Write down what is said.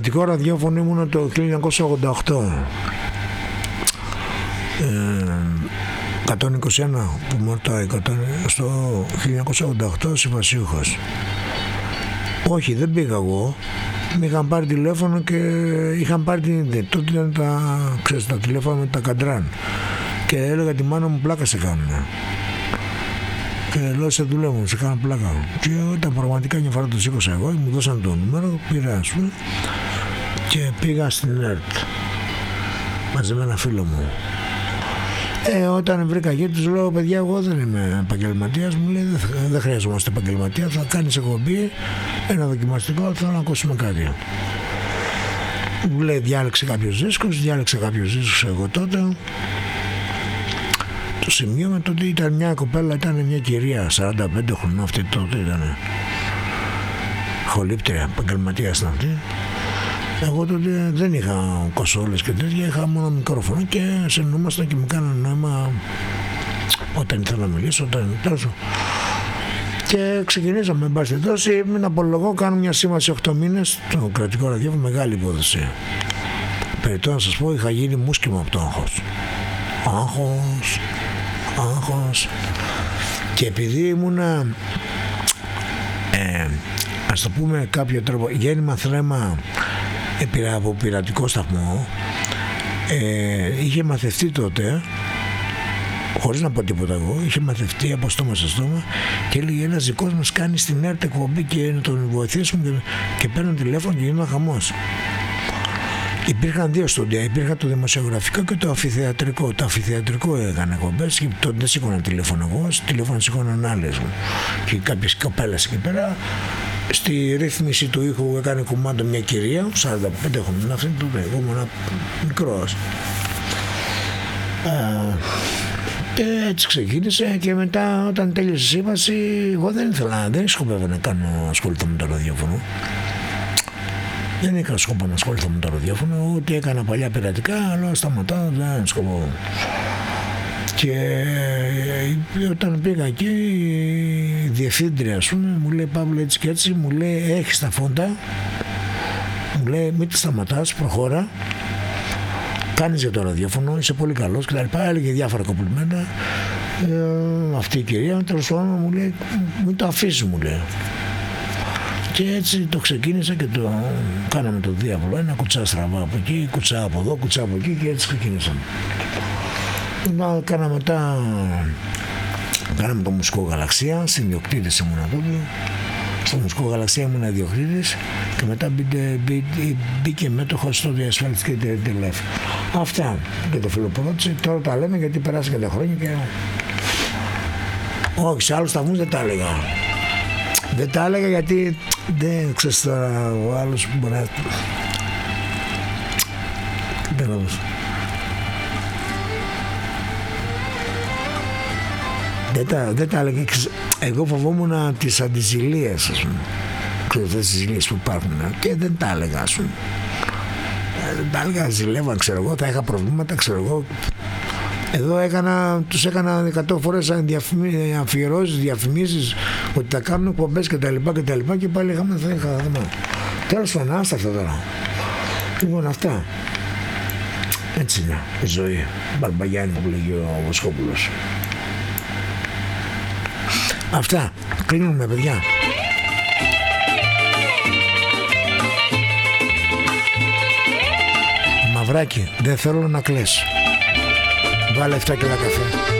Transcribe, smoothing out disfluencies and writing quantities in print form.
Το ραδιόφωνο ήμουν το 1988. 121 που μορτάει στο 1988 συμβασίουχος. Όχι, δεν πήγα εγώ. Με είχαν πάρει τηλέφωνο και είχαν πάρει την... Τότε ήταν τα τηλέφωνα με τα καντράν. Και έλεγα τη μάνα μου, πλάκα σε κάνουνε. Και λέω, σε δουλεύουν, σε κάνω πλάκα. Και όταν πραγματικά μια φορά το σήκωσα εγώ, μου δώσαν το νούμερο, πήρα ας πούμε και πήγα στην ΕΡΤ μαζί με ένα φίλο μου. Όταν βρήκα εκεί τους λέω, παιδιά, εγώ δεν είμαι επαγγελματίας. Μου λέει, δεν χρειαζόμαστε επαγγελματία, θα κάνεις εκπομπή, ένα δοκιμαστικό, θέλω να ακούσουμε κάτι. Μου λέει, διάλεξε κάποιους δίσκους εγώ τότε. Το σημείο με τότε ήταν μια κοπέλα, ήταν μια κυρία 45 χρονών, αυτή τότε ήταν χολύπτρια, επαγγελματίας ήταν αυτή. Εγώ τότε δεν είχα κονσόλες και τέτοια, είχα μόνο μικρόφωνο και συνεννούμασταν και μου κάνανε νόημα όταν ήθελα να μιλήσω, τόσο. Και ξεκινήσαμε, εν πάση περιπτώσει, μην απολογώ, κάνω μια σύμβαση 8 μήνες στο κρατικό ραδιόφωνο, μεγάλη υπόθεση. Περιττό να σας πω, είχα γίνει μουσκεμα από το άγχος. Και επειδή ήμουνα, ας το πούμε κάποιο τρόπο, γέννημα θρέμα από πειρατικό σταθμό, είχε μαθευτεί τότε, χωρίς να πω τίποτα εγώ, είχε μαθευτεί από στόμα σε στόμα και έλεγε, ένας δικός μας κάνει στην ΕΡΤ εκπομπή και να τον βοηθήσουμε και παίρνουν τηλέφωνο και γίνονταν χαμός. Υπήρχαν δύο στούντια, υπήρχαν το δημοσιογραφικό και το αμφιθεατρικό. Το αμφιθεατρικό έκανε εκπομπές και τότε δεν σήκωνα τηλέφωνο εγώ, τηλέφωνο σήκωναν άλλες μου. Και κάποιες κοπέλες εκεί πέρα. Στη ρύθμιση του ήχου έκανε κουμάντο μια κυρία, 45 χρόνια, αυτή τότε, εγώ ήμουν μικρός. Και έτσι ξεκίνησε και μετά όταν τέλειωσε η σύμβαση, εγώ δεν σκοπεύω να ασχοληθώ με το ραδιόφωνο. Δεν είχα σκοπό να ασχοληθώ με το ραδιόφωνο, ούτε έκανα παλιά πειρατικά, αλλά σταματάω, δεν σκοπό. Και όταν πήγα εκεί, η διευθύντρια, ας πούμε, μου λέει, Παύλο, έτσι και έτσι, μου λέει, έχεις τα φόντα, μου λέει, μην τη σταματάς, προχώρα, κάνεις για το ραδιόφωνο, είσαι πολύ καλός και τα λοιπά, έλεγε διάφορα κομπλιμέντα. Αυτή η κυρία, τέλος πάντων, μου λέει, μην το αφήσεις, μου λέει. Και έτσι το ξεκίνησα και το κάναμε το διάβολο, ένα κουτσά στραβά από εκεί, κουτσά από εδώ, κουτσά από εκεί και έτσι ξεκίνησαμε. Κάναμε το Μουσικό Γαλαξία, συνδιοκτήτης ήμουν τότε. Στο Μουσικό Γαλαξία ήμουν ιδιοκτήτης και μετά μπήκε μέτοχος στο διασφαλιστική τηλέφωνο. Αυτά και το φιλοπρόθεση, τώρα τα λέμε γιατί περάσαν και τα χρόνια και... Όχι, σε άλλους σταθμούς δεν τα έλεγα. Δεν τα έλεγα γιατί δεν ξέρεις τώρα ο άλλος που μπορεί να... Δεν τα έλεγα. Εγώ φοβόμουν τις αντιζηλίες, ας πούμε. Ξέρεις, τις ζηλίες που υπάρχουν και δεν τα έλεγα, ας πούμε. Δεν τα έλεγα, ζηλεύαν, ξέρω εγώ, θα είχα προβλήματα, ξέρω εγώ. Εδώ τους έκανα 100 φορές αφιερώσεις, διαφημίσεις ότι θα κάνουν εκπομπές και τα λοιπά και πάλι είχαμε θέμα. Τέλος πάντων, άστα αυτά τώρα. Λοιπόν, αυτά. Έτσι είναι η ζωή. Μπαρμπαγιάννη που λέγει ο Βοσκόπουλος. Αυτά. Κλείνουμε, παιδιά. Μαυράκι, δεν θέλω να κλαις. Βάλε 7 κιλά καφέ.